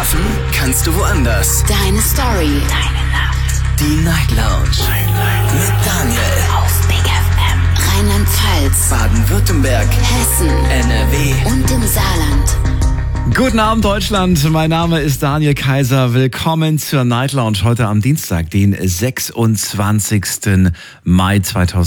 Schlafen kannst du woanders. Deine Story. Deine Nacht. Die Night Lounge. Mit Daniel. Auf Big FM. Rheinland-Pfalz. Baden-Württemberg. Hessen. NRW. Und im Saarland. Guten Abend, Deutschland. Mein Name ist Daniel Kaiser. Willkommen zur Night Lounge heute am Dienstag, den 26. Mai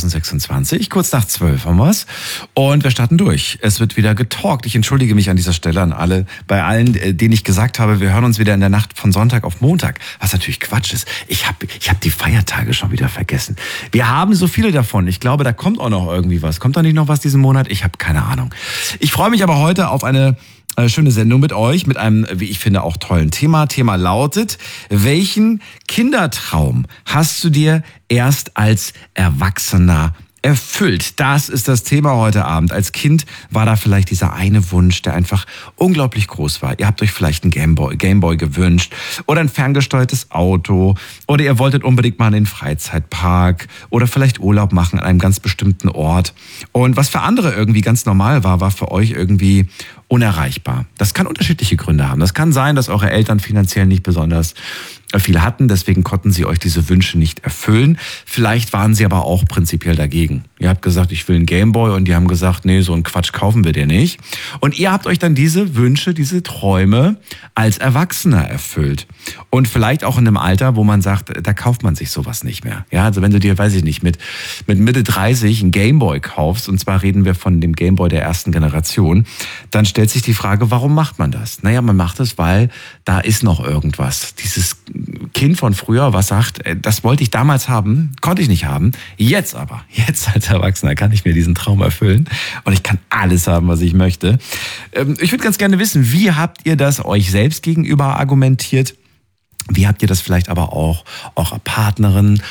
2026. Kurz nach 12 haben wir's. Und wir starten durch. Es wird wieder getalkt. Ich entschuldige mich an dieser Stelle bei allen, denen ich gesagt habe, wir hören uns wieder in der Nacht von Sonntag auf Montag. Was natürlich Quatsch ist. Ich hab die Feiertage schon wieder vergessen. Wir haben so viele davon. Ich glaube, da kommt auch noch irgendwie was. Kommt da nicht noch was diesen Monat? Ich habe keine Ahnung. Ich freue mich aber heute auf eine schöne Sendung mit euch, mit einem, wie ich finde, auch tollen Thema. Thema lautet: Welchen Kindertraum hast du dir erst als Erwachsener erfüllt? Das ist das Thema heute Abend. Als Kind war da vielleicht dieser eine Wunsch, der einfach unglaublich groß war. Ihr habt euch vielleicht einen Gameboy gewünscht oder ein ferngesteuertes Auto oder ihr wolltet unbedingt mal in den Freizeitpark oder vielleicht Urlaub machen an einem ganz bestimmten Ort. Und was für andere irgendwie ganz normal war, war für euch irgendwie unerreichbar. Das kann unterschiedliche Gründe haben. Das kann sein, dass eure Eltern finanziell nicht besonders viel hatten, deswegen konnten sie euch diese Wünsche nicht erfüllen. Vielleicht waren sie aber auch prinzipiell dagegen. Ihr habt gesagt, ich will einen Gameboy, und die haben gesagt, nee, so einen Quatsch kaufen wir dir nicht. Und ihr habt euch dann diese Wünsche, diese Träume als Erwachsener erfüllt. Und vielleicht auch in einem Alter, wo man sagt, da kauft man sich sowas nicht mehr. Ja, also wenn du dir, weiß ich nicht, mit Mitte 30 einen Gameboy kaufst, und zwar reden wir von dem Gameboy der ersten Generation, dann stellt sich die Frage, warum macht man das? Naja, man macht es, weil da ist noch irgendwas. Dieses Kind von früher, was sagt, das wollte ich damals haben, konnte ich nicht haben. Jetzt als Erwachsener kann ich mir diesen Traum erfüllen und ich kann alles haben, was ich möchte. Ich würde ganz gerne wissen, wie habt ihr das euch selbst gegenüber argumentiert? Wie habt ihr das vielleicht aber auch eurer Partnerin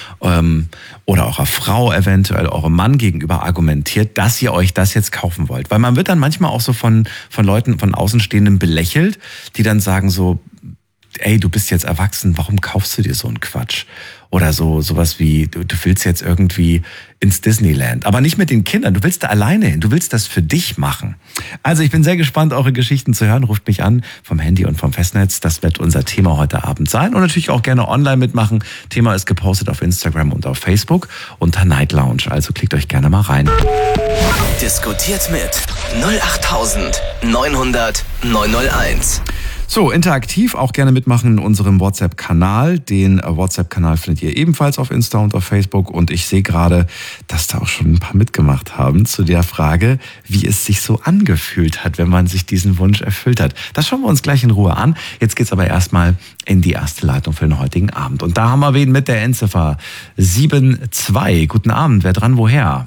oder eurer Frau, eventuell eurem Mann gegenüber argumentiert, dass ihr euch das jetzt kaufen wollt? Weil man wird dann manchmal auch so von Leuten, von Außenstehenden belächelt, die dann sagen so, ey, du bist jetzt erwachsen, warum kaufst du dir so einen Quatsch? Oder sowas wie, du willst jetzt irgendwie ins Disneyland. Aber nicht mit den Kindern, du willst da alleine hin, du willst das für dich machen. Also ich bin sehr gespannt, eure Geschichten zu hören. Ruft mich an vom Handy und vom Festnetz. Das wird unser Thema heute Abend sein. Und natürlich auch gerne online mitmachen. Thema ist gepostet auf Instagram und auf Facebook unter Night Lounge. Also klickt euch gerne mal rein. Diskutiert mit 08900 901. So, interaktiv auch gerne mitmachen in unserem WhatsApp-Kanal. Den WhatsApp-Kanal findet ihr ebenfalls auf Insta und auf Facebook. Und ich sehe gerade, dass da auch schon ein paar mitgemacht haben zu der Frage, wie es sich so angefühlt hat, wenn man sich diesen Wunsch erfüllt hat. Das schauen wir uns gleich in Ruhe an. Jetzt geht's aber erstmal in die erste Leitung für den heutigen Abend. Und da haben wir wen mit der Endziffer 72. Guten Abend, wer dran, woher?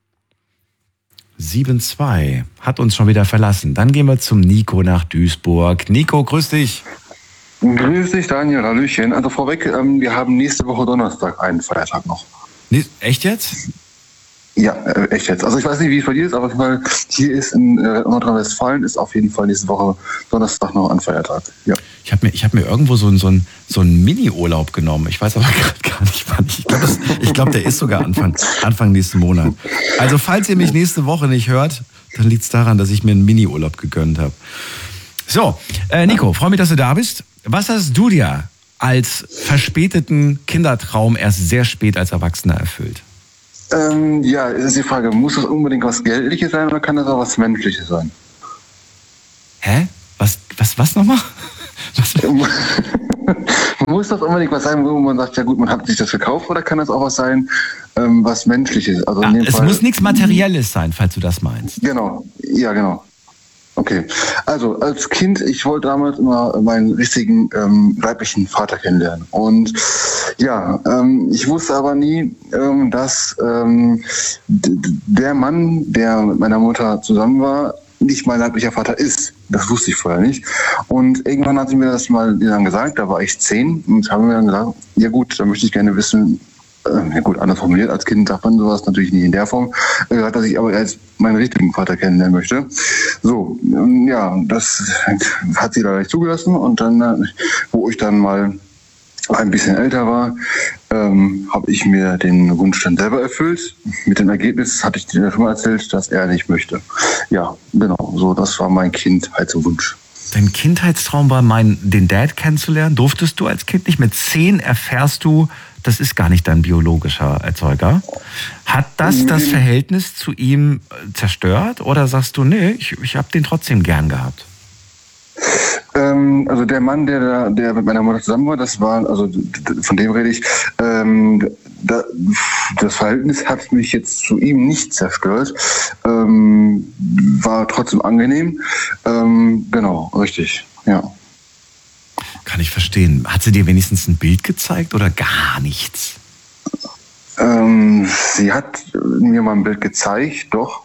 7-2 hat uns schon wieder verlassen. Dann gehen wir zum Nico nach Duisburg. Nico, grüß dich. Grüß dich, Daniel, hallöchen. Also vorweg, wir haben nächste Woche Donnerstag einen Feiertag noch. Echt jetzt? Ja, echt jetzt. Also ich weiß nicht, wie es bei dir ist, aber hier ist in Nordrhein-Westfalen ist auf jeden Fall nächste Woche Donnerstag noch ein Feiertag. Ja. Ich hab mir irgendwo so einen Mini-Urlaub genommen. Ich weiß aber gerade gar nicht, wann. Ich glaube, der ist sogar Anfang nächsten Monat. Also falls ihr mich nächste Woche nicht hört, dann liegt es daran, dass ich mir einen Mini-Urlaub gegönnt habe. So, Nico, freue mich, dass du da bist. Was hast du dir als verspäteten Kindertraum erst sehr spät als Erwachsener erfüllt? Ja, das ist die Frage, muss das unbedingt was Geldliches sein oder kann das auch was Menschliches sein? Hä? Was nochmal? Muss das unbedingt was sein, wo man sagt, ja gut, man hat sich das gekauft, oder kann das auch was sein, was Menschliches? Also es muss nichts Materielles sein, falls du das meinst. Genau, ja genau. Okay, also als Kind, ich wollte damals immer meinen richtigen leiblichen Vater kennenlernen. Und ja, ich wusste aber nie, dass der Mann, der mit meiner Mutter zusammen war, nicht mein leiblicher Vater ist. Das wusste ich vorher nicht. Und irgendwann hat sie mir das mal dann gesagt, da war ich 10, und haben mir dann gesagt, ja gut, dann möchte ich gerne wissen, ja gut, anders formuliert, als Kind sagt man sowas natürlich nicht in der Form, dass ich aber als meinen richtigen Vater kennenlernen möchte. So, ja, das hat sie leider nicht zugelassen, und dann, wo ich dann mal ein bisschen älter war, habe ich mir den Wunsch dann selber erfüllt. Mit dem Ergebnis hatte ich dir schon mal erzählt, dass er nicht möchte. Ja, genau, so, das war mein Kindheitswunsch. Dein Kindheitstraum war, den Dad kennenzulernen? Durftest du als Kind nicht? Mit 10 erfährst du, das ist gar nicht dein biologischer Erzeuger. Hat das Verhältnis zu ihm zerstört? Oder sagst du, nee, ich habe den trotzdem gern gehabt? Also der Mann, der mit meiner Mutter zusammen war, das war, also von dem rede ich, das Verhältnis hat mich jetzt zu ihm nicht zerstört, war trotzdem angenehm, genau, richtig, ja. Kann ich verstehen. Hat sie dir wenigstens ein Bild gezeigt oder gar nichts? Sie hat mir mal ein Bild gezeigt, doch.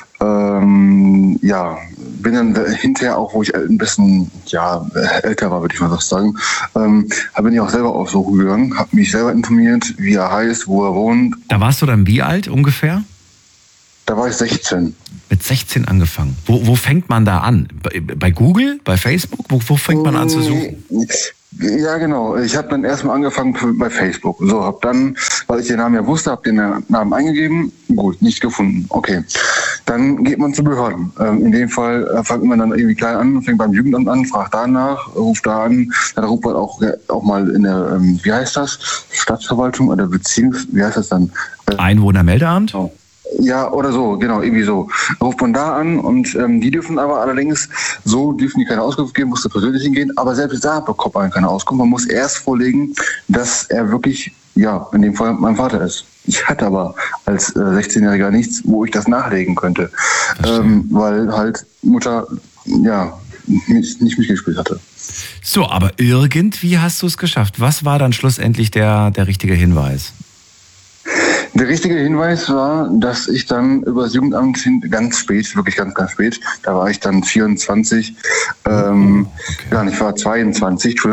Ja, bin dann hinterher auch, wo ich ein bisschen älter war, würde ich mal so sagen, bin ich auch selber auf Suche gegangen, habe mich selber informiert, wie er heißt, wo er wohnt. Da warst du dann wie alt ungefähr? Da war ich 16. Mit 16 angefangen. Wo fängt man da an? Bei Google? Bei Facebook? Wo fängt man an zu suchen? Ja, genau. Ich habe dann erstmal angefangen bei Facebook. So, habe dann, weil ich den Namen ja wusste, habe den Namen eingegeben. Gut, nicht gefunden. Okay. Dann geht man zu Behörden. In dem Fall fängt man dann irgendwie klein an, fängt beim Jugendamt an, fragt danach, ruft da an. Dann ruft man auch mal in der, wie heißt das? Stadtverwaltung oder wie heißt das dann? Einwohnermeldeamt? Oh. Ja, oder so, genau, irgendwie so. Ruft man da an und die dürfen aber allerdings, so dürfen die keine Auskunft geben, musste persönlich hingehen, aber selbst da bekommt man keine Auskunft. Man muss erst vorlegen, dass er wirklich, ja, in dem Fall mein Vater ist. Ich hatte aber als 16-Jähriger nichts, wo ich das nachlegen könnte, weil halt Mutter, ja, nicht mitgespielt hatte. So, aber irgendwie hast du es geschafft. Was war dann schlussendlich der richtige Hinweis? Der richtige Hinweis war, dass ich dann über das Jugendamt ganz spät, wirklich ganz, ganz spät, da war ich dann 24, ich war 22,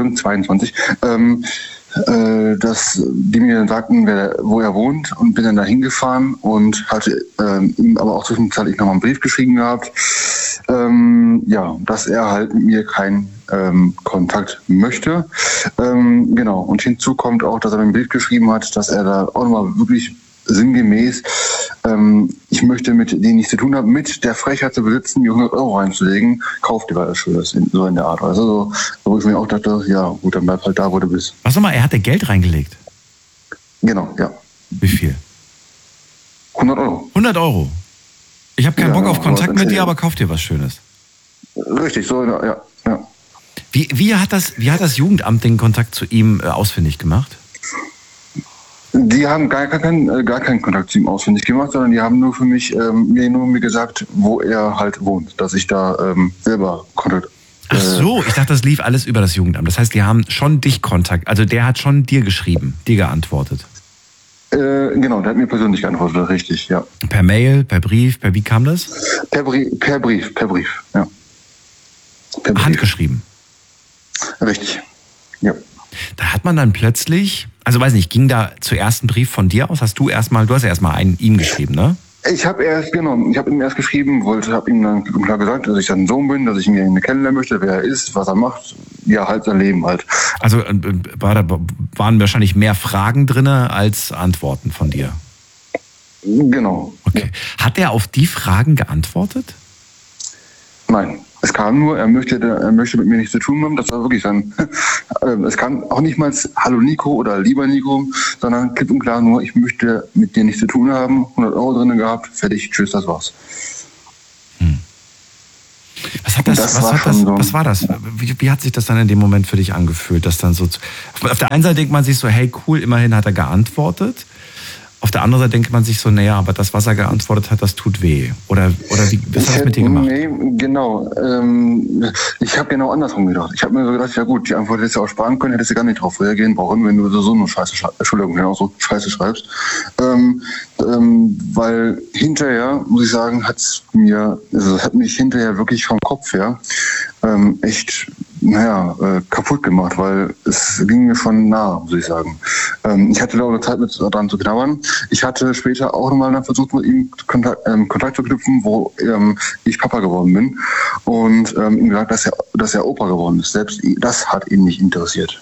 dass die mir dann sagten, wo er wohnt, und bin dann da hingefahren und hatte ihm aber auch zwischenzeitlich nochmal einen Brief geschrieben gehabt, dass er halt mit mir keinen Kontakt möchte. Genau, und hinzu kommt auch, dass er mir einen Brief geschrieben hat, dass er da auch nochmal wirklich sinngemäß, ich möchte mit denen nichts zu tun haben, mit der Frechheit zu besitzen, mir 100 € reinzulegen, kauft dir was Schönes, so in der Art. Also, wo ich mir auch dachte, ja gut, dann bleib halt da, wo du bist. Was nochmal, er hatte Geld reingelegt? Genau, ja. Wie viel? 100 €. 100 €? Ich habe keinen Bock auf Kontakt mit dir, aber kauf dir was Schönes. Richtig, so, ja. Wie hat das Jugendamt den Kontakt zu ihm ausfindig gemacht? Die haben gar keinen Kontakt zu ihm ausfindig gemacht, sondern die haben nur für mich mir gesagt, wo er halt wohnt, dass ich da selber Kontakt. Ach so, ich dachte, das lief alles über das Jugendamt. Das heißt, die haben schon dich Kontakt, also der hat schon dir geschrieben, dir geantwortet. Genau, der hat mir persönlich geantwortet, richtig, ja. Per Mail, per Brief, wie kam das? Per Brief, ja. Per Brief. Handgeschrieben. Richtig, ja. Da hat man dann plötzlich, also weiß nicht, ging da zuerst ein Brief von dir aus? Du hast ja erstmal ihm geschrieben, ne? Ich habe ihm erst geschrieben, habe ihm dann klar gesagt, dass ich sein Sohn bin, dass ich ihn kennenlernen möchte, wer er ist, was er macht, ja, halt sein Leben halt. Also waren wahrscheinlich mehr Fragen drin als Antworten von dir? Genau. Okay. Hat er auf die Fragen geantwortet? Nein. Es kam nur, er möchte mit mir nichts zu tun haben. Das war wirklich dann, es kam auch nicht mal Hallo Nico oder Lieber Nico, sondern klipp und klar nur, ich möchte mit dir nichts zu tun haben, 100 € drin gehabt, fertig, tschüss, das war's. Was war das? Wie hat sich das dann in dem Moment für dich angefühlt? Dass dann so auf der einen Seite denkt man sich so, hey cool, immerhin hat er geantwortet. Auf der anderen Seite denkt man sich so, naja, aber das, was er geantwortet hat, das tut weh. Oder was hat das mit dir gemacht? Nee, genau. Ich habe genau andersrum gedacht. Ich habe mir so gedacht, ja gut, die Antwort hättest du auch sparen können, hättest du gar nicht drauf reagieren brauchen, wenn du so eine Scheiße schreibst. Weil hinterher, muss ich sagen, hat mich hinterher wirklich vom Kopf her echt kaputt gemacht, weil es ging mir schon nah, muss ich sagen. Ich hatte da auch eine Zeit mit dran zu knabbern. Ich hatte später auch nochmal dann versucht, mit ihm Kontakt zu knüpfen, wo ich Papa geworden bin, und ihm gesagt, dass er Opa geworden ist. Selbst das hat ihn nicht interessiert.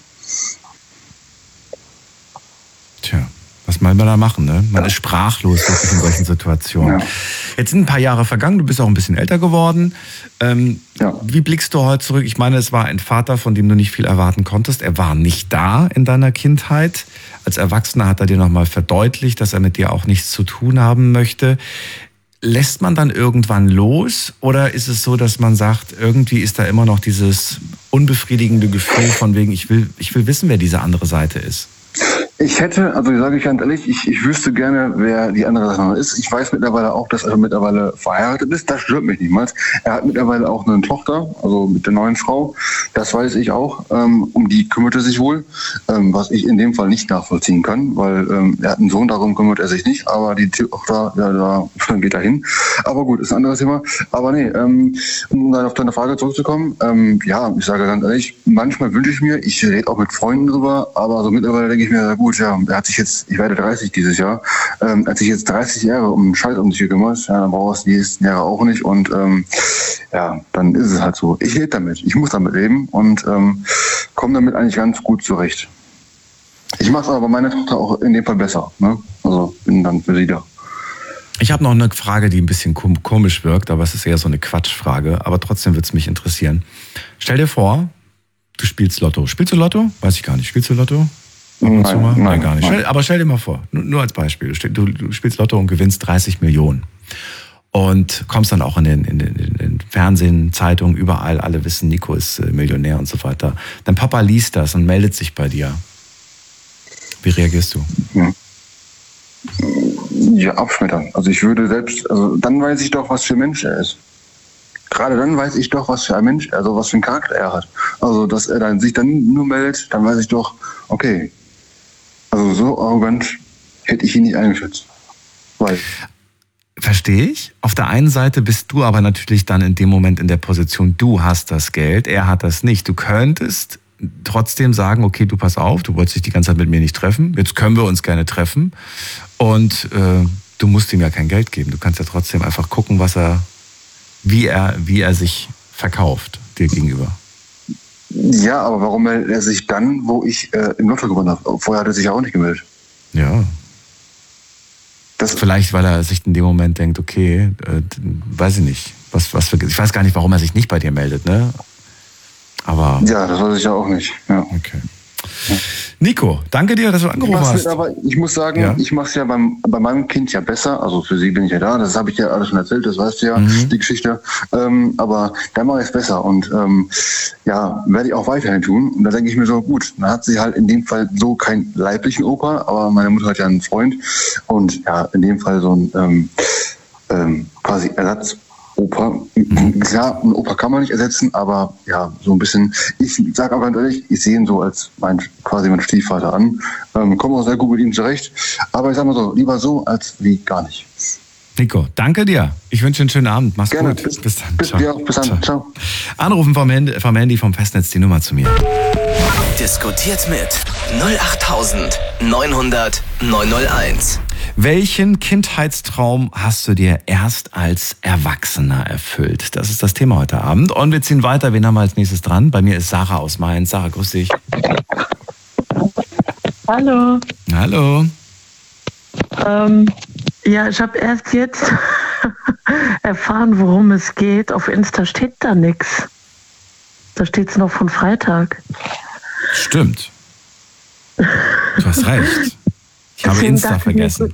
Tja, was will man da machen, ne? Man ist sprachlos wirklich in solchen Situationen. Jetzt sind ein paar Jahre vergangen, du bist auch ein bisschen älter geworden. Ja. Wie blickst du heute zurück? Ich meine, es war ein Vater, von dem du nicht viel erwarten konntest. Er war nicht da in deiner Kindheit. Als Erwachsener hat er dir nochmal verdeutlicht, dass er mit dir auch nichts zu tun haben möchte. Lässt man dann irgendwann los oder ist es so, dass man sagt, irgendwie ist da immer noch dieses unbefriedigende Gefühl von wegen, ich will wissen, wer diese andere Seite ist? Ich hätte, also sage ich ganz ehrlich, ich wüsste gerne, wer die andere Sache ist. Ich weiß mittlerweile auch, dass er mittlerweile verheiratet ist. Das stört mich niemals. Er hat mittlerweile auch eine Tochter, also mit der neuen Frau. Das weiß ich auch. Um die kümmert er sich wohl, was ich in dem Fall nicht nachvollziehen kann, weil er hat einen Sohn, darum kümmert er sich nicht. Aber die Tochter, ja, da geht er hin. Aber gut, ist ein anderes Thema. Aber nee, um dann auf deine Frage zurückzukommen, ja, ich sage ganz ehrlich, manchmal wünsche ich mir, ich rede auch mit Freunden drüber, aber so mittlerweile denke ich mir, gut, ja, er hat sich jetzt, ich werde 30 dieses Jahr, hat sich jetzt 30 Jahre um den Scheiß um sich gekümmert, ja, dann braucht er es die nächsten Jahre auch nicht und ja, dann ist es halt so. Ich lebe damit, ich muss damit leben und komme damit eigentlich ganz gut zurecht. Ich mache es aber bei meiner Tochter auch in dem Fall besser, ne? Also bin dann für sie da. Ich habe noch eine Frage, die ein bisschen komisch wirkt, aber es ist eher so eine Quatschfrage, aber trotzdem würde es mich interessieren. Stell dir vor, du spielst Lotto. Spielst du Lotto? Weiß ich gar nicht. Spielst du Lotto? Nein, gar nicht. Aber stell dir mal vor, nur als Beispiel, du spielst Lotto und gewinnst 30 Millionen und kommst dann auch in den Fernsehen, Zeitungen, überall, alle wissen, Nico ist Millionär und so weiter. Dein Papa liest das und meldet sich bei dir. Wie reagierst du? Ja, abschmettern. Also ich würde selbst, also dann weiß ich doch, was für ein Mensch er ist. Gerade dann weiß ich doch, was für ein Mensch, also was für einen Charakter er hat. Also dass er dann sich dann nur meldet, dann weiß ich doch, okay, also so arrogant hätte ich ihn nicht eingeschätzt. Weil Verstehe ich. Auf der einen Seite bist du aber natürlich dann in dem Moment in der Position, du hast das Geld, er hat das nicht. Du könntest trotzdem sagen, okay, du pass auf, du wolltest dich die ganze Zeit mit mir nicht treffen, jetzt können wir uns gerne treffen und du musst ihm ja kein Geld geben. Du kannst ja trotzdem einfach gucken, wie er sich verkauft dir gegenüber. ja, aber warum meldet er sich dann, wo ich im Lotto gewonnen habe? Vorher hat er sich ja auch nicht gemeldet. Ja. Vielleicht, weil er sich in dem Moment denkt, okay, weiß ich nicht, ich weiß gar nicht, warum er sich nicht bei dir meldet, ne? Aber ja, das weiß ich ja auch nicht. Ja. Okay. Nico, danke dir, dass du angerufen hast. Aber ich muss sagen, ja, ich mache es ja bei meinem Kind ja besser. Also für sie bin ich ja da, das habe ich ja alles schon erzählt, das weißt du ja, die Geschichte. Aber da mache ich es besser und ja, werde ich auch weiterhin tun. Und da denke ich mir so, gut, dann hat sie halt in dem Fall so keinen leiblichen Opa, aber meine Mutter hat ja einen Freund und ja, in dem Fall so ein quasi Ersatz. Opa, klar, einen Opa kann man nicht ersetzen, aber ja, so ein bisschen, ich sage aber ganz ehrlich, ich sehe ihn so als quasi mein Stiefvater an, komme auch sehr gut mit ihm zurecht, aber ich sage mal so, lieber so als wie gar nicht. Nico, danke dir. Ich wünsche einen schönen Abend. Mach's gerne. Gut. Bis dann. Bis dann. Ciao. Anrufen vom Handy vom Festnetz die Nummer zu mir. Diskutiert mit 08900 901. Welchen Kindheitstraum hast du dir erst als Erwachsener erfüllt? Das ist das Thema heute Abend. Und wir ziehen weiter. Wen haben wir als nächstes dran? Bei mir ist Sarah aus Mainz. Sarah, grüß dich. Hallo. Hallo. Ja, ich habe erst jetzt erfahren, worum es geht. Auf Insta steht da nichts. Da steht es noch von Freitag. Stimmt. Du hast recht. Ich habe Insta vergessen.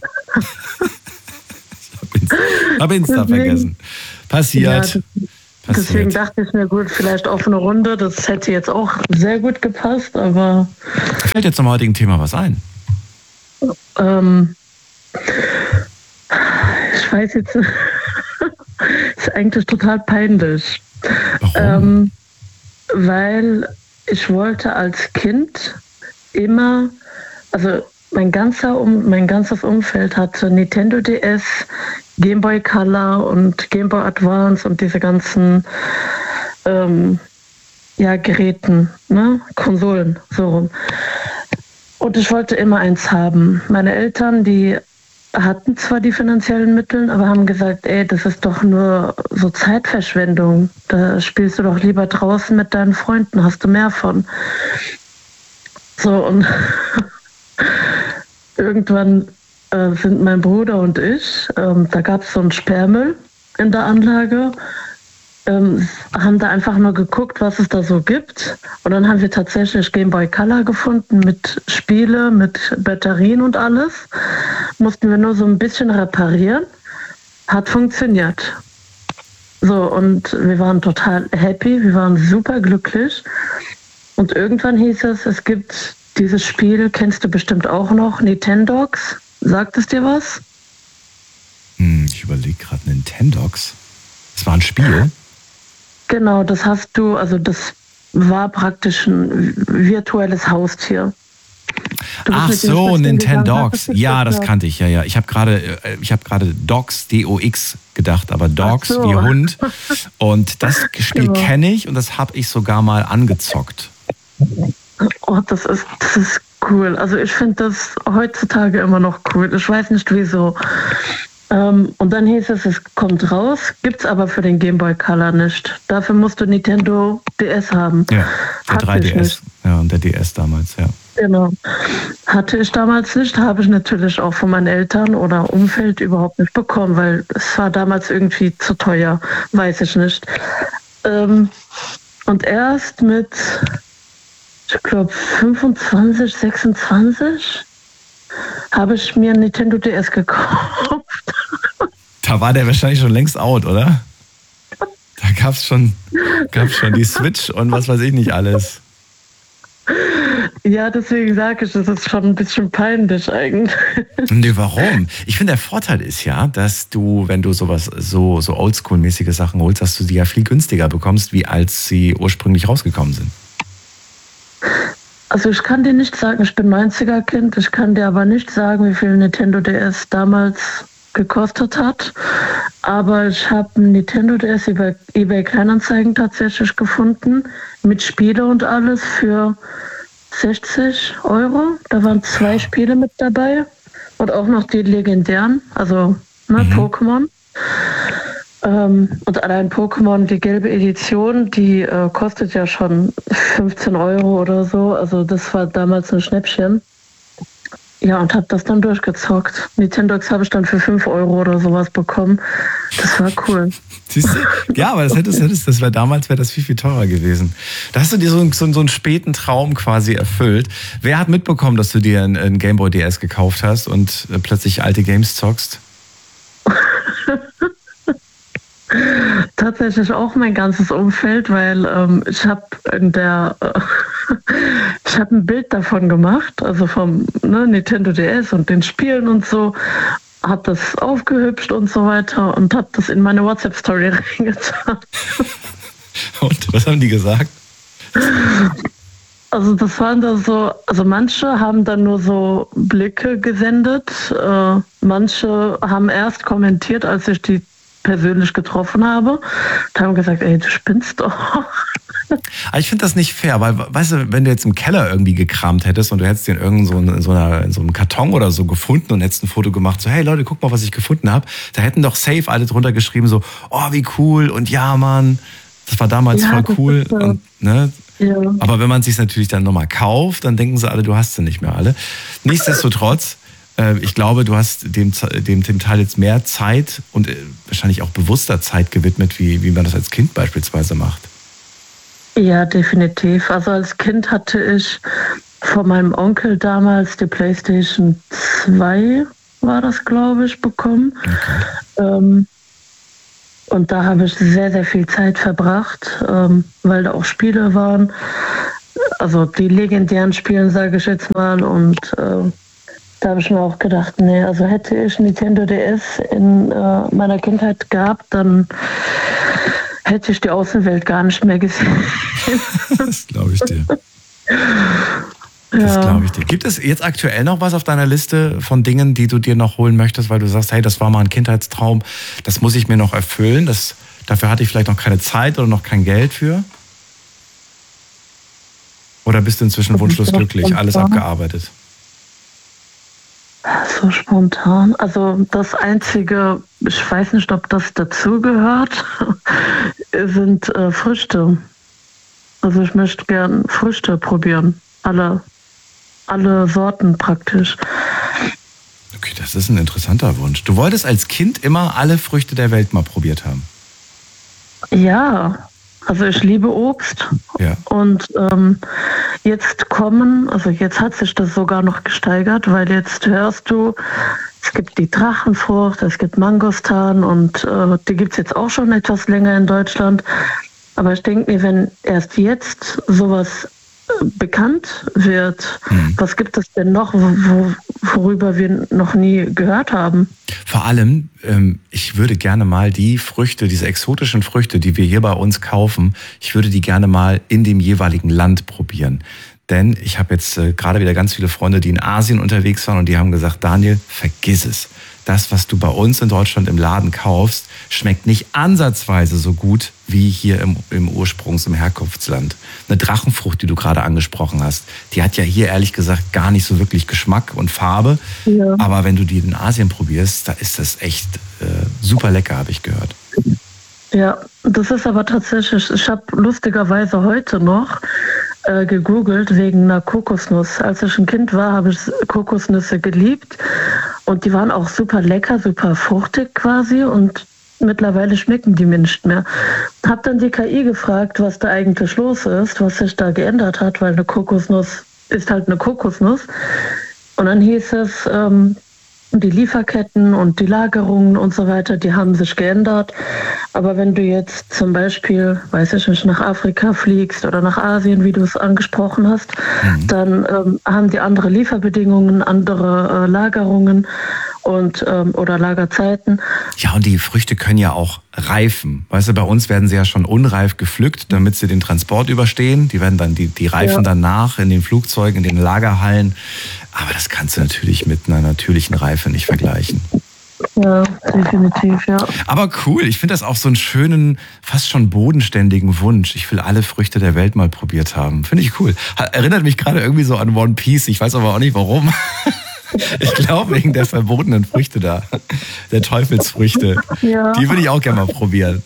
Ich habe Insta vergessen. Passiert. Ja, deswegen dachte ich mir, gut, vielleicht offene Runde. Das hätte jetzt auch sehr gut gepasst, aber... Fällt jetzt zum heutigen Thema was ein? Ich weiß jetzt... ist eigentlich total peinlich. Warum? Weil ich wollte als Kind immer... Also mein ganzes Umfeld hatte Nintendo DS, Game Boy Color und Game Boy Advance und diese ganzen Geräten, ne? Konsolen, so rum. Und ich wollte immer eins haben. Meine Eltern, die hatten zwar die finanziellen Mittel, aber haben gesagt, ey, das ist doch nur so Zeitverschwendung. Da spielst du doch lieber draußen mit deinen Freunden, hast du mehr von. So, und irgendwann sind mein Bruder und ich. Da gab es so einen Sperrmüll in der Anlage. Haben da einfach nur geguckt, was es da so gibt. Und dann haben wir tatsächlich Game Boy Color gefunden mit Spiele, mit Batterien und alles. Mussten wir nur so ein bisschen reparieren. Hat funktioniert. So, und wir waren total happy, wir waren super glücklich. Und irgendwann hieß es, es gibt dieses Spiel, kennst du bestimmt auch noch, Nintendogs. Sagt es dir was? Ich überlege gerade, Nintendogs. Das war ein Spiel? Genau, das hast du, also das war praktisch ein virtuelles Haustier. Ach so, Nintendogs. Ja, das kannte ich, ja. Ich habe gerade Dogs, D-O-X gedacht, aber Dogs so. wie Hund. Und das Spiel kenne ich und das habe ich sogar mal angezockt. Oh, das ist cool. Also ich finde das heutzutage immer noch cool. Ich weiß nicht wieso. Und dann hieß es kommt raus, gibt's aber für den Game Boy Color nicht. Dafür musst du Nintendo DS haben. Ja, der 3DS. Ja, und der DS damals, ja. Genau. Hatte ich damals nicht, habe ich natürlich auch von meinen Eltern oder Umfeld überhaupt nicht bekommen, weil es war damals irgendwie zu teuer, weiß ich nicht. Und erst mit, ich glaube, 25, 26 habe ich mir ein Nintendo DS gekauft. Da war der wahrscheinlich schon längst out, oder? Da gab's schon die Switch und was weiß ich nicht alles. Ja, deswegen sage ich, das ist schon ein bisschen peinlich eigentlich. Nee, warum? Ich finde, der Vorteil ist ja, dass du, wenn du sowas, so Oldschool-mäßige Sachen holst, dass du die ja viel günstiger bekommst, wie als sie ursprünglich rausgekommen sind. Also ich kann dir nicht sagen, ich bin 90er-Kind, ich kann dir aber nicht sagen, wie viel Nintendo DS damals gekostet hat. Aber ich habe ein Nintendo DS über eBay Kleinanzeigen tatsächlich gefunden, mit Spiele und alles für 60 €. Da waren 2 Spiele mit dabei und auch noch die legendären, also Pokémon. Und allein Pokémon, die gelbe Edition, die kostet ja schon 15 € oder so. Also das war damals ein Schnäppchen. Ja, und habe das dann durchgezockt. Nintendogs habe ich dann für 5 € oder sowas bekommen. Das war cool. Siehst du? Ja, aber das wäre damals das viel teurer gewesen. Da hast du dir so einen späten Traum quasi erfüllt. Wer hat mitbekommen, dass du dir ein Game Boy DS gekauft hast und plötzlich alte Games zockst? Tatsächlich auch mein ganzes Umfeld, weil ich habe ich habe ein Bild davon gemacht, also vom Nintendo DS und den Spielen und so, habe das aufgehübscht und so weiter und habe das in meine WhatsApp-Story reingetan. Und was haben die gesagt? Also das waren da so, also manche haben dann nur so Blicke gesendet, manche haben erst kommentiert, als ich die persönlich getroffen habe, und haben gesagt, ey, du spinnst doch. Aber ich finde das nicht fair, weil, weißt du, wenn du jetzt im Keller irgendwie gekramt hättest und du hättest den in so einem Karton oder so gefunden und hättest ein Foto gemacht, so, hey Leute, guck mal, was ich gefunden habe, da hätten doch safe alle drunter geschrieben, so, oh, wie cool und ja, Mann, das war damals voll cool. So. Und, ne? Ja. Aber wenn man es sich natürlich dann nochmal kauft, dann denken sie alle, du hast sie nicht mehr alle. Nichtsdestotrotz, ich glaube, du hast dem Teil jetzt mehr Zeit und wahrscheinlich auch bewusster Zeit gewidmet, wie man das als Kind beispielsweise macht. Ja, definitiv. Also als Kind hatte ich von meinem Onkel damals die PlayStation 2, war das, glaube ich, bekommen. Okay. Und da habe ich sehr, sehr viel Zeit verbracht, weil da auch Spiele waren. Also die legendären Spiele, sage ich jetzt mal. Und da habe ich mir auch gedacht, nee, also hätte ich Nintendo DS in meiner Kindheit gehabt, dann hätte ich die Außenwelt gar nicht mehr gesehen. Das glaube ich dir. Das glaube ich dir. Gibt es jetzt aktuell noch was auf deiner Liste von Dingen, die du dir noch holen möchtest, weil du sagst, hey, das war mal ein Kindheitstraum, das muss ich mir noch erfüllen, dafür hatte ich vielleicht noch keine Zeit oder noch kein Geld für? Oder bist du inzwischen wunschlos glücklich, alles abgearbeitet? So spontan. Also das Einzige, ich weiß nicht, ob das dazugehört, sind Früchte. Also ich möchte gern Früchte probieren. Alle Sorten praktisch. Okay, das ist ein interessanter Wunsch. Du wolltest als Kind immer alle Früchte der Welt mal probiert haben. Ja, also ich liebe Obst. Ja. Und jetzt hat sich das sogar noch gesteigert, weil jetzt hörst du, es gibt die Drachenfrucht, es gibt Mangostan und die gibt es jetzt auch schon etwas länger in Deutschland. Aber ich denke mir, wenn erst jetzt sowas bekannt wird, was gibt es denn noch, worüber wir noch nie gehört haben? Vor allem, ich würde gerne mal die Früchte, diese exotischen Früchte, die wir hier bei uns kaufen, ich würde die gerne mal in dem jeweiligen Land probieren. Denn ich habe jetzt gerade wieder ganz viele Freunde, die in Asien unterwegs waren und die haben gesagt, Daniel, vergiss es. Das, was du bei uns in Deutschland im Laden kaufst, schmeckt nicht ansatzweise so gut wie hier im im Herkunftsland. Eine Drachenfrucht, die du gerade angesprochen hast, die hat ja hier ehrlich gesagt gar nicht so wirklich Geschmack und Farbe. Ja. Aber wenn du die in Asien probierst, da ist das echt super lecker, habe ich gehört. Ja, das ist aber tatsächlich, ich habe lustigerweise heute noch gegoogelt wegen einer Kokosnuss. Als ich ein Kind war, habe ich Kokosnüsse geliebt und die waren auch super lecker, super fruchtig quasi und mittlerweile schmecken die mir nicht mehr. Hab dann die KI gefragt, was da eigentlich los ist, was sich da geändert hat, weil eine Kokosnuss ist halt eine Kokosnuss. Und dann hieß es, die Lieferketten und die Lagerungen und so weiter, die haben sich geändert. Aber wenn du jetzt zum Beispiel, weiß ich nicht, nach Afrika fliegst oder nach Asien, wie du es angesprochen hast, dann haben die andere Lieferbedingungen, andere Lagerungen und oder Lagerzeiten. Ja, und die Früchte können ja auch reifen. Weißt du, bei uns werden sie ja schon unreif gepflückt, damit sie den Transport überstehen. Die werden dann, die reifen dann nach in den Flugzeugen, in den Lagerhallen. Aber das kannst du natürlich mit einer natürlichen Reife nicht vergleichen. Ja, definitiv, ja. Aber cool, ich finde das auch so einen schönen, fast schon bodenständigen Wunsch. Ich will alle Früchte der Welt mal probiert haben. Finde ich cool. Erinnert mich gerade irgendwie so an One Piece. Ich weiß aber auch nicht warum. Ich glaube wegen der verbotenen Früchte da. Der Teufelsfrüchte. Ja. Die würde ich auch gerne mal probieren.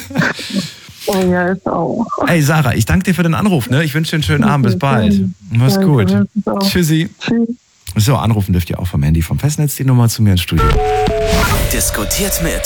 Oh ja, ist auch. Hey Sarah, ich danke dir für den Anruf. Ne? Ich wünsche dir einen schönen Abend. Bis bald. Mach's gut. Tschüssi. Tschüss. So, anrufen dürft ihr auch vom Handy, vom Festnetz, die Nummer zu mir ins Studio. Diskutiert mit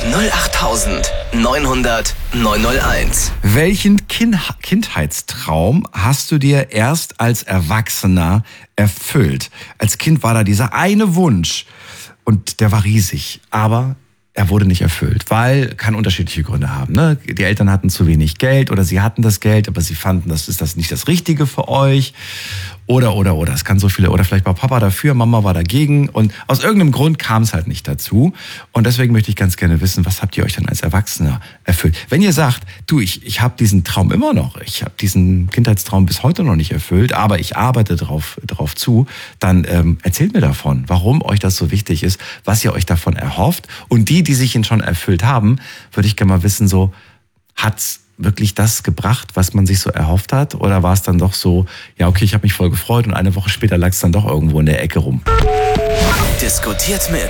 08900 901. Welchen Kindheitstraum hast du dir erst als Erwachsener erfüllt? Als Kind war da dieser eine Wunsch und der war riesig, aber er wurde nicht erfüllt, weil kann unterschiedliche Gründe haben. Ne? Die Eltern hatten zu wenig Geld oder sie hatten das Geld, aber sie fanden, das ist das nicht das Richtige für euch. Oder. Es kann so viele. Oder vielleicht war Papa dafür, Mama war dagegen. Und aus irgendeinem Grund kam es halt nicht dazu. Und deswegen möchte ich ganz gerne wissen, was habt ihr euch dann als Erwachsener erfüllt? Wenn ihr sagt, du, ich habe diesen Traum immer noch. Ich habe diesen Kindheitstraum bis heute noch nicht erfüllt, aber ich arbeite drauf zu, dann erzählt mir davon, warum euch das so wichtig ist, was ihr euch davon erhofft. Und die sich ihn schon erfüllt haben, würde ich gerne mal wissen, so, hat's wirklich das gebracht, was man sich so erhofft hat? Oder war es dann doch so, ja okay, ich habe mich voll gefreut und eine Woche später lag es dann doch irgendwo in der Ecke rum? Diskutiert mit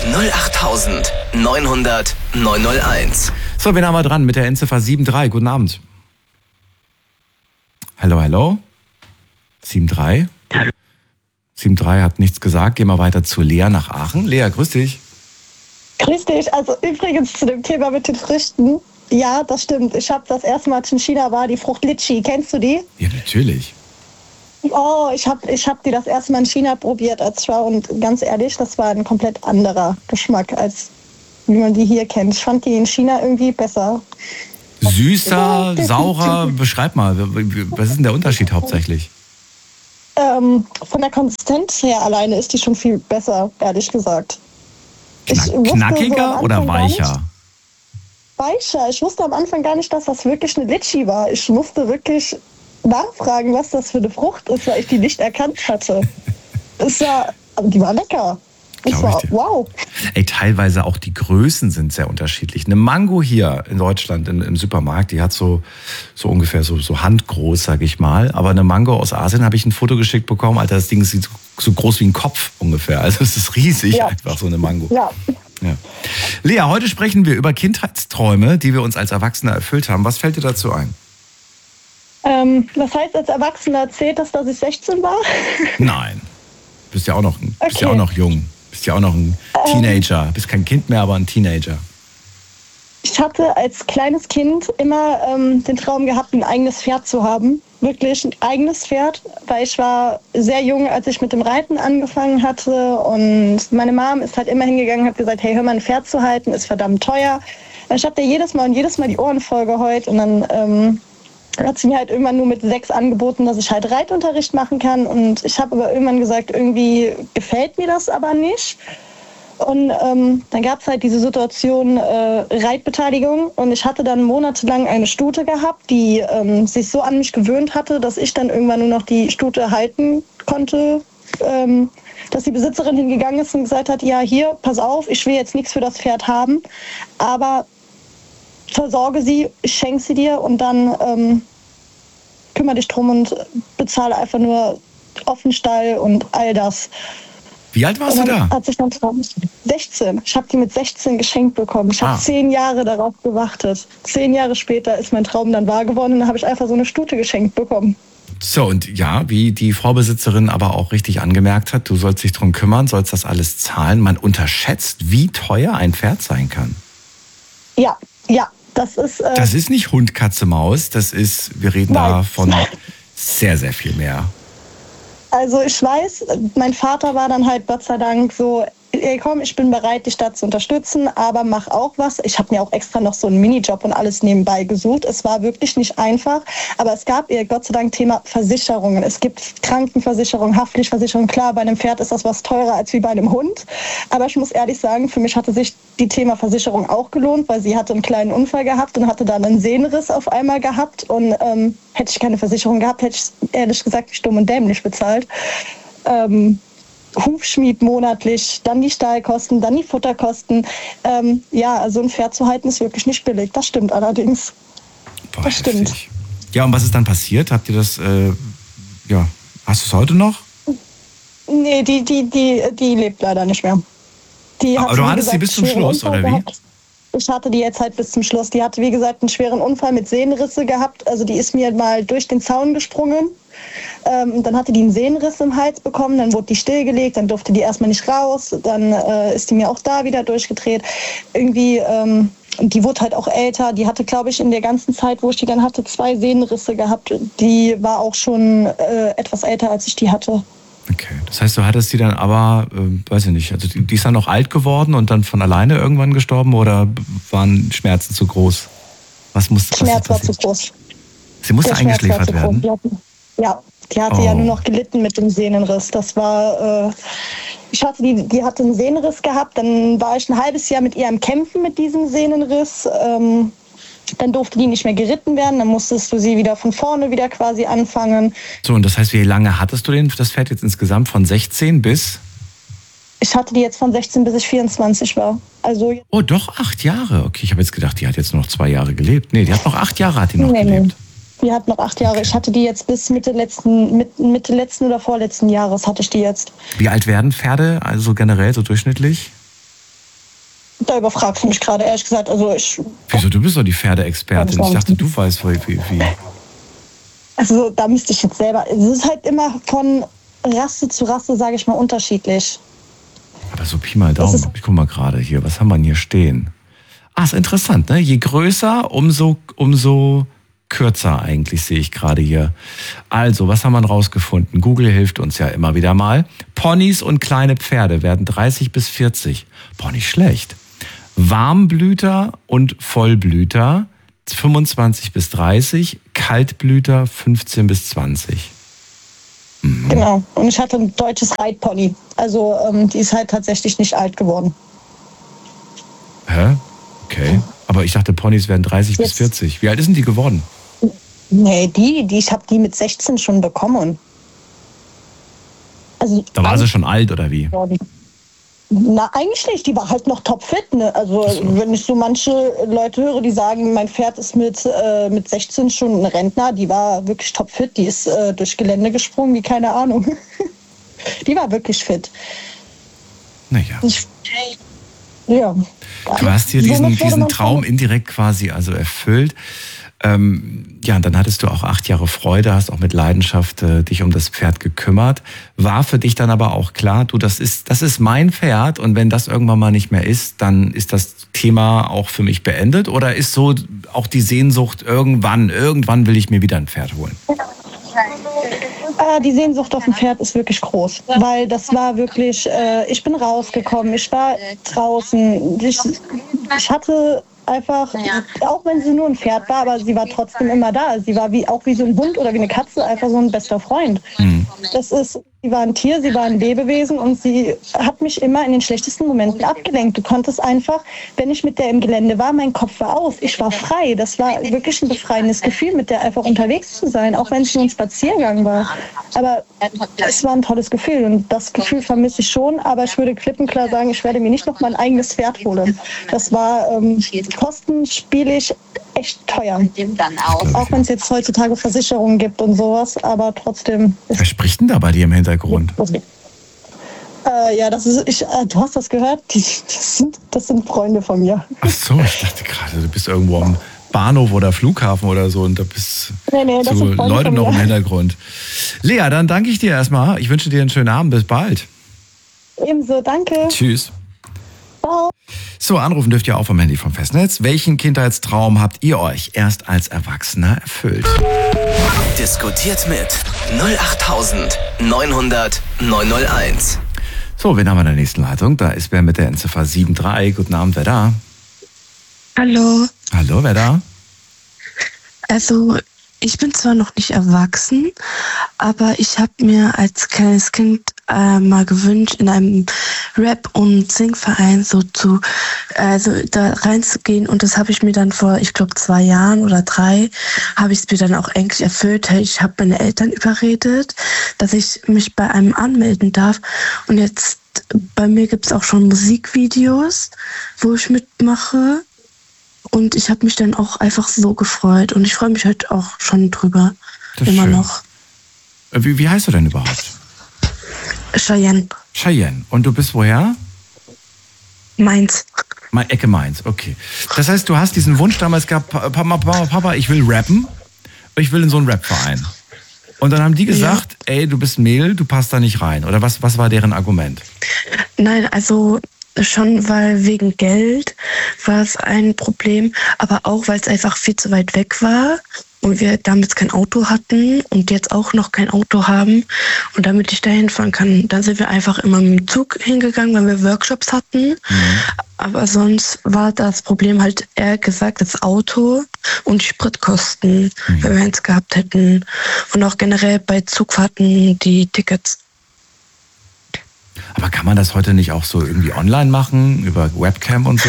08900 901. So, wen haben wir dran mit der Endziffer 73? Guten Abend. Hallo? 73? 73 hat nichts gesagt. Gehen wir weiter zu Lea nach Aachen. Lea, grüß dich. Grüß dich. Also übrigens zu dem Thema mit den Früchten. Ja, das stimmt. Ich habe das erste Mal, als ich in China war, die Frucht Litchi. Kennst du die? Ja, natürlich. Oh, ich hab die das erste Mal in China probiert als ich war und ganz ehrlich, das war ein komplett anderer Geschmack, als wie man die hier kennt. Ich fand die in China irgendwie besser. Süßer, saurer, beschreib mal, was ist denn der Unterschied hauptsächlich? Von der Konsistenz her alleine ist die schon viel besser, ehrlich gesagt. Knackiger oder weicher? Weicher. Ich wusste am Anfang gar nicht, dass das wirklich eine Litschi war. Ich musste wirklich nachfragen, was das für eine Frucht ist, weil ich die nicht erkannt hatte. Aber die war lecker. Wow. Ey, teilweise auch die Größen sind sehr unterschiedlich. Eine Mango hier in Deutschland im Supermarkt, die hat so ungefähr so handgroß, sag ich mal. Aber eine Mango aus Asien habe ich ein Foto geschickt bekommen. Alter, das Ding ist so groß wie ein Kopf ungefähr. Also es ist riesig, einfach so eine Mango. Ja. Lea, heute sprechen wir über Kindheitsträume, die wir uns als Erwachsene erfüllt haben. Was fällt dir dazu ein? Was heißt als Erwachsener, zählt das, dass ich 16 war? Nein. Bist ja auch noch jung. Bist ja auch noch ein Teenager. Bist kein Kind mehr, aber ein Teenager. Ich hatte als kleines Kind immer den Traum gehabt, ein eigenes Pferd zu haben. Wirklich ein eigenes Pferd, weil ich war sehr jung, als ich mit dem Reiten angefangen hatte. Und meine Mom ist halt immer hingegangen und hat gesagt, hey, hör mal, ein Pferd zu halten, ist verdammt teuer. Ich habe dir jedes Mal die Ohren voll geheult. Und dann hat sie mir halt irgendwann nur mit 6 angeboten, dass ich halt Reitunterricht machen kann. Und ich habe aber irgendwann gesagt, irgendwie gefällt mir das aber nicht. Und dann gab es halt diese Situation Reitbeteiligung und ich hatte dann monatelang eine Stute gehabt, die sich so an mich gewöhnt hatte, dass ich dann irgendwann nur noch die Stute halten konnte, dass die Besitzerin hingegangen ist und gesagt hat, ja hier, pass auf, ich will jetzt nichts für das Pferd haben, aber versorge sie, ich schenke sie dir und dann kümmere dich drum und bezahle einfach nur Offenstall und all das. Wie alt warst du da? Hat sich dann 16. Ich habe die mit 16 geschenkt bekommen. Ich habe 10 Jahre darauf gewartet. 10 Jahre später ist mein Traum dann wahr geworden und dann habe ich einfach so eine Stute geschenkt bekommen. So, und ja, wie die Vorbesitzerin aber auch richtig angemerkt hat, du sollst dich drum kümmern, sollst das alles zahlen. Man unterschätzt, wie teuer ein Pferd sein kann. Ja, das ist... das ist nicht Hund, Katze, Maus. Das ist, wir reden da von sehr, sehr viel mehr. Also ich weiß, mein Vater war dann halt Gott sei Dank so, ey komm, ich bin bereit, dich da zu unterstützen, aber mach auch was. Ich habe mir auch extra noch so einen Minijob und alles nebenbei gesucht. Es war wirklich nicht einfach, aber es gab Gott sei Dank Thema Versicherungen. Es gibt Krankenversicherung, Haftpflichtversicherung. Klar, bei einem Pferd ist das was teurer als wie bei einem Hund, aber ich muss ehrlich sagen, für mich hatte sich die Thema Versicherung auch gelohnt, weil sie hatte einen kleinen Unfall gehabt und hatte dann einen Sehnenriss auf einmal gehabt und hätte ich keine Versicherung gehabt, hätte ich ehrlich gesagt nicht dumm und dämlich bezahlt. Hufschmied monatlich, dann die Stallkosten, dann die Futterkosten. Also ein Pferd zu halten ist wirklich nicht billig. Das stimmt allerdings. Boah, das stimmt. Heftig. Ja, und was ist dann passiert? Habt ihr das, hast du es heute noch? Nee, die lebt leider nicht mehr. Aber du hattest sie bis zum Schluss, oder wie? Ich hatte die jetzt halt bis zum Schluss. Die hatte, wie gesagt, einen schweren Unfall mit Sehnenrisse gehabt. Also die ist mir mal durch den Zaun gesprungen. Dann hatte die einen Sehnenriss im Hals bekommen. Dann wurde die stillgelegt. Dann durfte die erstmal nicht raus. Dann ist die mir auch da wieder durchgedreht. Irgendwie, die wurde halt auch älter. Die hatte, glaube ich, in der ganzen Zeit, wo ich die dann hatte, 2 Sehnenrisse gehabt. Die war auch schon etwas älter, als ich die hatte. Okay, das heißt, du hattest die dann aber, weiß ich nicht, also die ist dann noch alt geworden und dann von alleine irgendwann gestorben oder waren Schmerzen zu groß? Schmerz war zu groß. Sie musste eingeschläfert werden? Die hatte ja nur noch gelitten mit dem Sehnenriss. Das war, die hatte einen Sehnenriss gehabt, dann war ich ein halbes Jahr mit ihr am Kämpfen mit diesem Sehnenriss. Dann durfte die nicht mehr geritten werden, dann musstest du sie wieder von vorne wieder quasi anfangen. So, und das heißt, wie lange hattest du das Pferd jetzt insgesamt? Von 16 bis? Ich hatte die jetzt von 16 bis ich 24 war. Also oh, doch 8 Jahre. Okay, ich habe jetzt gedacht, die hat jetzt noch 2 Jahre gelebt. Nee, die hat noch 8 Jahre gelebt. Die hat noch 8 Jahre. Ich hatte die jetzt bis Mitte letzten oder vorletzten Jahres hatte ich die jetzt. Wie alt werden Pferde, also generell, so durchschnittlich? Da überfragst du mich gerade, ehrlich gesagt. Wieso, du bist doch die Pferdeexpertin. Ich dachte, du weißt, wie. Also da müsste ich jetzt selber... Es ist halt immer von Rasse zu Rasse, sage ich mal, unterschiedlich. Aber so Pi mal Daumen. Ich guck mal gerade hier, was haben wir denn hier stehen? Ist interessant, ne? Je größer, umso kürzer eigentlich, sehe ich gerade hier. Also, was haben wir rausgefunden? Google hilft uns ja immer wieder mal. Ponys und kleine Pferde werden 30 bis 40. Boah, nicht schlecht. Warmblüter und Vollblüter 25 bis 30. Kaltblüter 15 bis 20. Mhm. Genau. Und ich hatte ein deutsches Reitpony. Also, die ist halt tatsächlich nicht alt geworden. Hä? Okay. Aber ich dachte, Ponys werden 30 bis 40. Wie alt ist denn die geworden? Nee, ich habe die mit 16 schon bekommen. Also, da war sie schon alt, oder wie? Na, eigentlich nicht. Die war halt noch topfit. Ne? Also, wenn ich so manche Leute höre, die sagen, mein Pferd ist mit 16 schon ein Rentner, die war wirklich topfit. Die ist durch Gelände gesprungen, wie keine Ahnung. Die war wirklich fit. Naja. Ja. Du hast hier diesen Traum indirekt quasi also erfüllt. Ja, und dann hattest du auch 8 Jahre Freude, hast auch mit Leidenschaft dich um das Pferd gekümmert. War für dich dann aber auch klar, du, das ist mein Pferd und wenn das irgendwann mal nicht mehr ist, dann ist das Thema auch für mich beendet? Oder ist so auch die Sehnsucht, irgendwann will ich mir wieder ein Pferd holen? Die Sehnsucht auf ein Pferd ist wirklich groß, weil das war wirklich, ich bin rausgekommen, ich war draußen, ich hatte einfach, auch wenn sie nur ein Pferd war, aber sie war trotzdem immer da. Sie war auch wie so ein Hund oder wie eine Katze, einfach so ein bester Freund. Sie war ein Tier, sie war ein Lebewesen und sie hat mich immer in den schlechtesten Momenten abgelenkt. Du konntest einfach, wenn ich mit der im Gelände war, mein Kopf war aus. Ich war frei. Das war wirklich ein befreiendes Gefühl, mit der einfach unterwegs zu sein, auch wenn es nur ein Spaziergang war. Aber es war ein tolles Gefühl und das Gefühl vermisse ich schon, aber ich würde klipp und klar sagen, ich werde mir nicht noch mein eigenes Pferd holen. Das war kostenspielig echt teuer. Auch wenn es jetzt heutzutage Versicherungen gibt und sowas, aber trotzdem. Wer spricht denn da bei dir im Hintergrund? Ja, das ist, du hast das gehört? Das sind Freunde von mir. Ach so, ich dachte gerade, du bist irgendwo am Bahnhof oder Flughafen oder so und da bist das so sind Freunde Leute von noch mir. im Hintergrund. Lea, dann danke ich dir erstmal. Ich wünsche dir einen schönen Abend. Bis bald. Ebenso, danke. Tschüss. Ciao. So, anrufen dürft ihr auch vom Handy vom Festnetz. Welchen Kindheitstraum habt ihr euch erst als Erwachsener erfüllt? Diskutiert mit 08900 901. So, wen haben wir in der nächsten Leitung? Da ist wer mit der Endziffer 73. Guten Abend, wer da? Hallo. Hallo, wer da? Also, ich bin zwar noch nicht erwachsen, aber ich habe mir als kleines Kind mal gewünscht, in einem Rap- und Singverein da reinzugehen. Und das habe ich mir dann vor, ich glaube 2 Jahren oder 3, habe ich es mir dann auch endlich erfüllt. Ich habe meine Eltern überredet, dass ich mich bei einem anmelden darf. Und jetzt bei mir gibt es auch schon Musikvideos, wo ich mitmache. Und ich habe mich dann auch einfach so gefreut. Und ich freue mich heute auch schon drüber. Das ist immer schön. noch. Wie heißt du denn überhaupt? Cheyenne. Cheyenne. Und du bist woher? Mainz. Ecke Mainz, okay. Das heißt, du hast diesen Wunsch damals gehabt, Papa, ich will rappen. Ich will in so einen Rap-Verein. Und dann haben die gesagt, ey, du bist Mädel, du passt da nicht rein. Oder was war deren Argument? Nein, also schon, weil wegen Geld war es ein Problem, aber auch, weil es einfach viel zu weit weg war und wir damals kein Auto hatten und jetzt auch noch kein Auto haben. Und damit ich da hinfahren kann, dann sind wir einfach immer mit dem Zug hingegangen, weil wir Workshops hatten. Aber sonst war das Problem halt eher gesagt das Auto und die Spritkosten, wenn wir eins gehabt hätten. Und auch generell bei Zugfahrten die Tickets. Aber kann man das heute nicht auch so irgendwie online machen, über Webcam und so?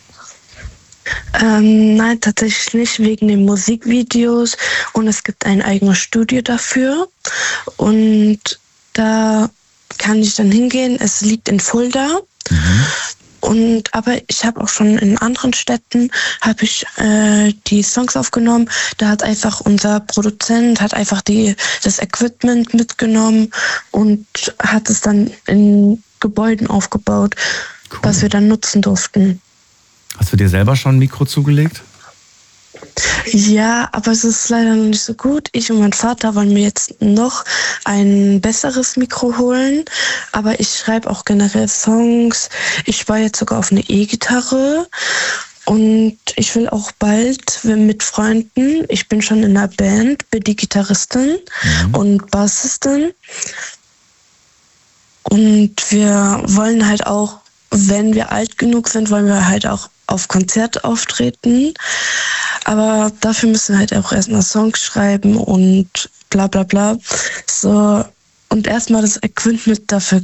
Nein, tatsächlich nicht, wegen den Musikvideos. Und es gibt ein eigenes Studio dafür. Und da kann ich dann hingehen. Es liegt in Fulda. Aber ich habe auch schon in anderen Städten die Songs aufgenommen. Da hat einfach unser Produzent das Equipment mitgenommen und hat es dann in Gebäuden aufgebaut, was wir dann nutzen durften. Hast du dir selber schon ein Mikro zugelegt? Ja, aber es ist leider noch nicht so gut. Ich und mein Vater wollen mir jetzt noch ein besseres Mikro holen. Aber ich schreibe auch generell Songs. Ich war jetzt sogar auf eine E-Gitarre. Und ich will auch bald mit Freunden, ich bin schon in einer Band, bin die Gitarristin und Bassistin. Und wir wollen halt auch, wenn wir alt genug sind, wollen wir halt auch auf Konzert auftreten. Aber dafür müssen wir halt auch erstmal Songs schreiben und bla bla bla. So, und erstmal das Equipment dafür